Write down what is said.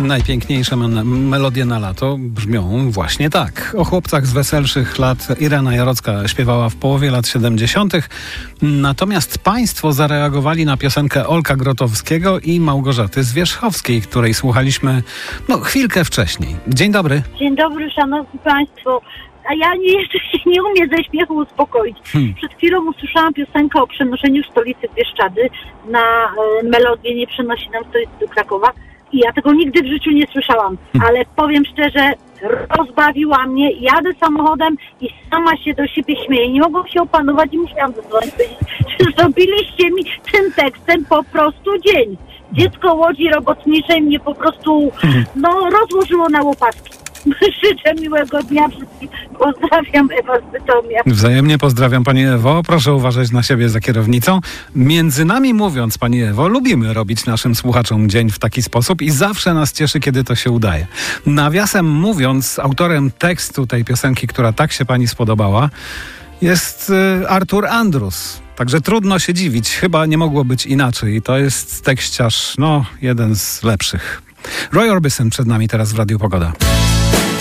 Najpiękniejsze melodie na lato brzmią właśnie tak. O chłopcach z weselszych lat Irena Jarocka śpiewała w połowie lat 70. Natomiast państwo zareagowali na piosenkę Olka Grotowskiego i Małgorzaty Zwierzchowskiej, której słuchaliśmy chwilkę wcześniej. Dzień dobry. Dzień dobry, szanowni państwo. A ja jeszcze się nie umiem ze śmiechu uspokoić. Przed chwilą usłyszałam piosenkę o przenoszeniu stolicy w Bieszczady na melodię Nie przenosi nam stolicy do Krakowa. I ja tego nigdy w życiu nie słyszałam. Ale powiem szczerze, rozbawiła mnie. Jadę samochodem i sama się do siebie śmieję. Nie mogłam się opanować i musiałam zadzwonić. Zrobiliście mi tym tekstem po prostu dzień. Dziecko łodzi robotniczej mnie po prostu rozłożyło na łopatki. Życzę miłego dnia wszystkim. Pozdrawiam, Ewa z Bytomia. Wzajemnie pozdrawiam, pani Ewo. Proszę uważać na siebie za kierownicą. Między nami mówiąc, pani Ewo, lubimy robić naszym słuchaczom dzień w taki sposób i zawsze nas cieszy, kiedy to się udaje. Nawiasem mówiąc, autorem tekstu tej piosenki, która tak się pani spodobała, jest Artur Andrus. Także trudno się dziwić. Chyba nie mogło być inaczej. To jest tekściarz, jeden z lepszych. Roy Orbison przed nami teraz w Radiu Pogoda.